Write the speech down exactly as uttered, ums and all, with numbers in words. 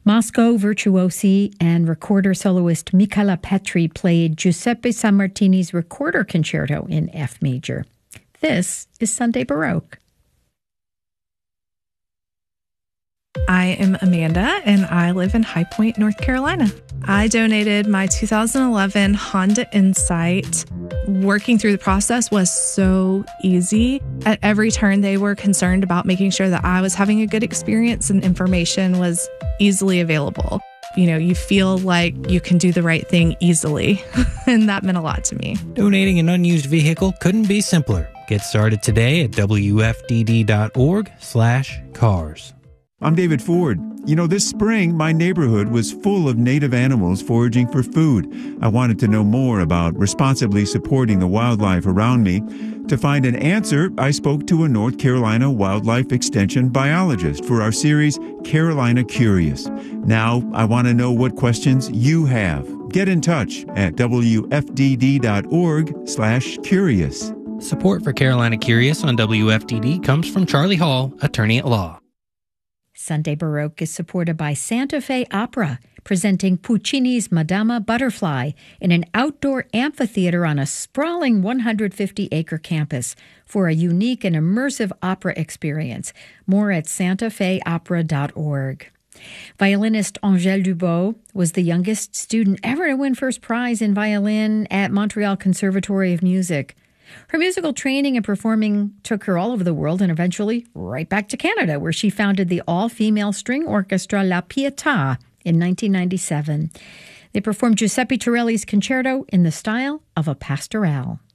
Moscow virtuosi and recorder soloist Michala Petri played Giuseppe Sammartini's Recorder Concerto in F major. This is Sunday Baroque. I am Amanda, and I live in High Point, North Carolina. I donated my two thousand eleven Honda Insight. Working through the process was so easy. At every turn, they were concerned about making sure that I was having a good experience and information was easily available. You know, you feel like you can do the right thing easily, and that meant a lot to me. Donating an unused vehicle couldn't be simpler. Get started today at W F D D dot org slash cars. I'm David Ford. You know, this spring, my neighborhood was full of native animals foraging for food. I wanted to know more about responsibly supporting the wildlife around me. To find an answer, I spoke to a North Carolina wildlife extension biologist for our series, Carolina Curious. Now, I want to know what questions you have. Get in touch at W F D D dot org slash curious. Support for Carolina Curious on W F D D comes from Charlie Hall, attorney at law. Sunday Baroque is supported by Santa Fe Opera, presenting Puccini's Madama Butterfly in an outdoor amphitheater on a sprawling one hundred fifty acre campus for a unique and immersive opera experience. More at santa fe opera dot org. Violinist Angèle Dubois was the youngest student ever to win first prize in violin at Montreal Conservatory of Music. Her musical training and performing took her all over the world and eventually right back to Canada, where she founded the all-female string orchestra La Pietà in nineteen ninety-seven. They performed Giuseppe Torelli's concerto in the style of a pastorale.